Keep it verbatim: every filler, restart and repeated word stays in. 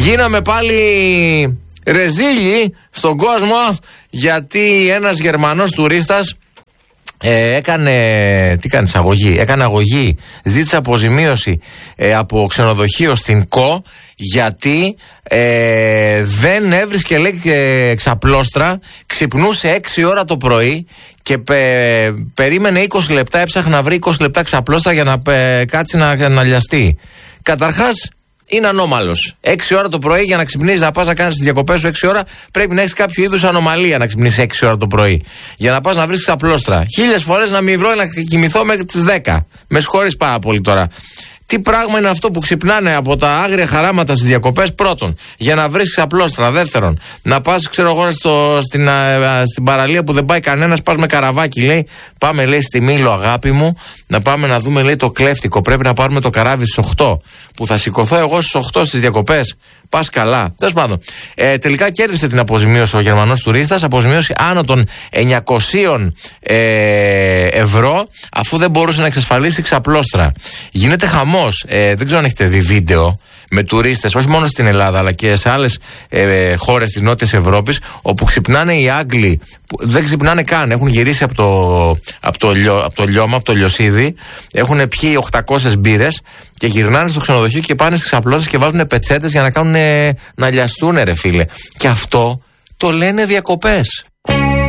Γίναμε πάλι ρεζίλοι στον κόσμο, γιατί ένας Γερμανός τουρίστας Ε, έκανε, τι κάνει, αγωγή, έκανε αγωγή, ζήτησε αποζημίωση ε, από ξενοδοχείο στην ΚΟ, γιατί ε, δεν έβρισκε, λέει, ξαπλώστρα, ξυπνούσε έξι ώρα το πρωί και πε, περίμενε είκοσι λεπτά, έψαχνε να βρει είκοσι λεπτά ξαπλώστρα για να πε, κάτσει να, να λιαστεί. Καταρχάς, είναι ανώμαλος. έξι ώρα το πρωί για να ξυπνήσεις, να πας να κάνεις τις διακοπές σου έξι ώρα, πρέπει να έχεις κάποιο είδους ανομαλία να ξυπνήσεις έξι ώρα το πρωί. Για να πας να βρεις ξαπλώστρα. Χίλιες φορές να μην βρω να κοιμηθώ μέχρι τις δέκα. Με συγχωρείς πάρα πολύ τώρα. Τι πράγμα είναι αυτό που ξυπνάνε από τα άγρια χαράματα στις διακοπές, πρώτον, για να βρεις ξαπλώστρα. Δεύτερον, να πας, ξέρω εγώ, στο, στην, α, στην παραλία που δεν πάει κανένας, πας με καραβάκι, λέει. Πάμε, λέει, στη Μήλο, αγάπη μου, να πάμε να δούμε, λέει, το κλέφτικο. Πρέπει να πάρουμε το καράβι στις οκτώ. Που θα σηκωθώ εγώ στις οκτώ στις διακοπές. Πας καλά. Τέλος πάντων. Ε, τελικά κέρδισε την αποζημίωση ο Γερμανός τουρίστας, αποζημίωση άνω των εννιακόσια ε, ευρώ, αφού δεν μπορούσε να εξασφαλίσει ξαπλώστρα. Γίνεται χαμός. Ε, δεν ξέρω αν έχετε δει βίντεο με τουρίστες, όχι μόνο στην Ελλάδα, αλλά και σε άλλες ε, χώρες της Νότιας Ευρώπης, όπου ξυπνάνε οι Άγγλοι, που δεν ξυπνάνε καν. Έχουν γυρίσει από το, από το, λιώ, από το λιώμα, από το λιωσίδι, έχουν πιει οκτακόσιες μπύρες και γυρνάνε στο ξενοδοχείο και πάνε στις ξαπλώσεις και βάζουν πετσέτες για να κάνουν, να λιαστούν, ρε φίλε. Και αυτό το λένε διακοπές.